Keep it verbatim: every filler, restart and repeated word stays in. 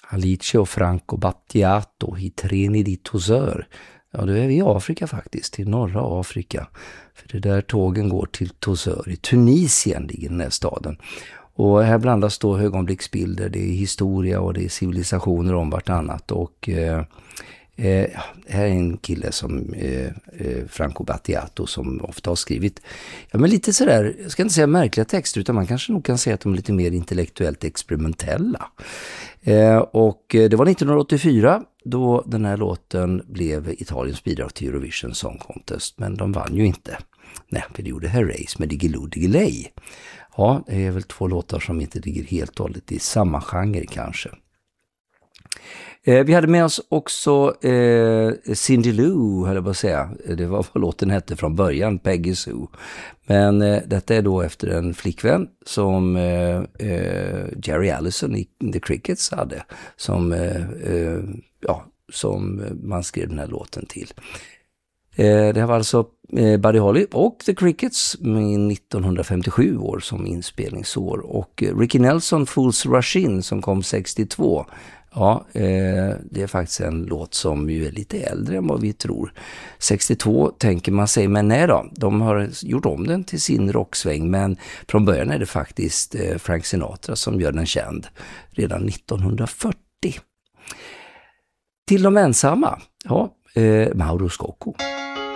Alice och Franco Battiato i Trinidad Torsör. Ja, då är vi i Afrika faktiskt, i norra Afrika. För det där tågen går till Torsör. I Tunisien ligger den här staden. Och här blandas då ögonblicksbilder, det är historia och det är civilisationer om vartannat. Och eh, eh, här är en kille som eh, Franco Battiato som ofta har skrivit, ja men lite sådär, jag ska inte säga märkliga texter utan man kanske nog kan säga att de är lite mer intellektuellt experimentella. Eh, och det var nittonhundraåttiofyra då den här låten blev Italiens bidrag till Eurovision Song Contest, men de vann ju inte. Nej, för det gjorde Herreys med Diggiloo Diggiley. Ja, det är väl två låtar som inte ligger helt och hållet i samma genre kanske. Eh, vi hade med oss också eh, Cindy Lou, höll jag på att säga. Det var vad låten hette från början, Peggy Sue. Men eh, detta är då efter en flickvän som eh, eh, Jerry Allison i The Crickets hade. Som, eh, eh, ja, som man skrev den här låten till. Eh, det här var alltså eh, Buddy Holly och The Crickets med nittonhundrafemtiosju år som inspelningsår. Och eh, Ricky Nelson, Fools Rush In, som kom sextiotvå. Ja, eh, det är faktiskt en låt som ju är lite äldre än vad vi tror. sextiotvå tänker man sig, men nej då, de har gjort om den till sin rocksväng, men från början är det faktiskt eh, Frank Sinatra som gör den känd redan nittonhundrafyrtio. Till de ensamma, ja, eh, Mauro Scocco.